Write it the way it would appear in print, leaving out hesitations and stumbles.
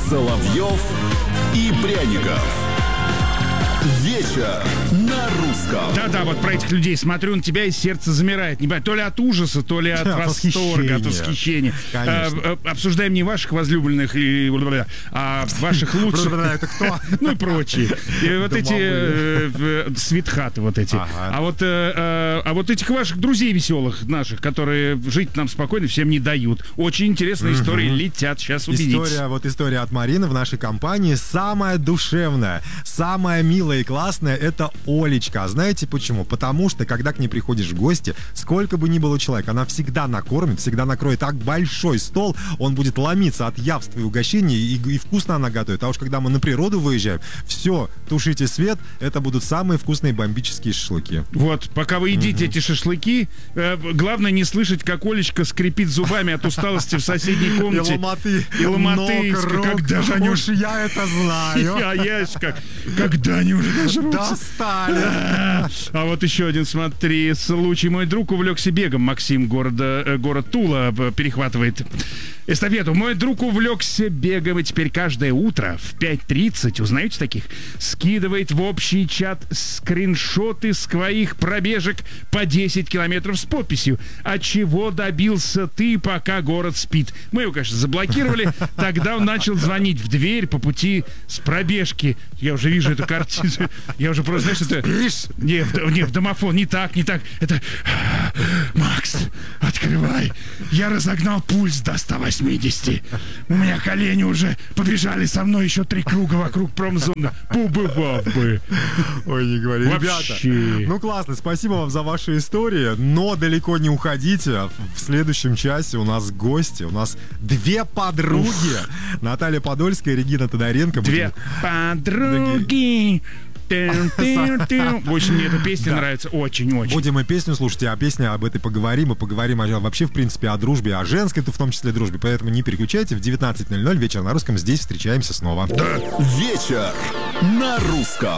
Соловьев и Пряников. Вечер на русском. Да-да, вот про этих людей смотрю на тебя, и сердце замирает. Не понимаю, то ли от ужаса, то ли от восторга, от восхищения. Обсуждаем не ваших возлюбленных, а ваших лучших. Это кто? Ну и прочие. И вот эти свитхаты вот эти. А вот этих ваших друзей веселых наших, которые жить нам спокойно всем не дают. Очень интересные истории летят. Сейчас убедитесь. История от Марины в нашей компании самая душевная, самая милая и классная — это Олечка. А знаете почему? Потому что, когда к ней приходишь в гости, сколько бы ни было человек, она всегда накормит, всегда накроет так большой стол, он будет ломиться от явств и угощений, и вкусно она готовит. А уж когда мы на природу выезжаем, все, тушите свет, это будут самые вкусные бомбические шашлыки. Вот, пока вы едите эти шашлыки, главное не слышать, как Олечка скрипит зубами от усталости в соседней комнате. И ломоты. Когда же они уж я это знаю. Когда они уже нажрутся. Достали. А вот еще один, смотри, случай. Мой друг увлекся бегом. Максим, город Тула, перехватывает эстафету. Мой друг увлекся бегом, и теперь каждое утро в 5:30, узнаете таких, скидывает в общий чат скриншоты своих пробежек по 10 километров с подписью: «А чего добился ты, пока город спит?» Мы его, конечно, заблокировали. Тогда он начал звонить в дверь по пути с пробежки. Я уже вижу эту картину. Я уже просто, знаешь, это... Спишь? Не, в домофон, не так. Это... Макс, открывай. Я разогнал пульс до 180. У меня колени уже побежали со мной еще 3 круга вокруг промзоны. Побывав бы. Ой, не говори. Вообще. Ребята, ну классно, спасибо вам за ваши истории, но далеко не уходите. В следующем часе у нас гости, у нас 2 подруги. Наталья Подольская и Регина Тодоренко. 2 подруги. В общем, мне эта песня нравится очень-очень. Будем и песню слушать, а песня об этой поговорим. И поговорим вообще, в принципе, о дружбе, о женской-то в том числе дружбе. Поэтому не переключайте. В 19:00 вечер на русском здесь встречаемся снова. Да. Вечер на русском.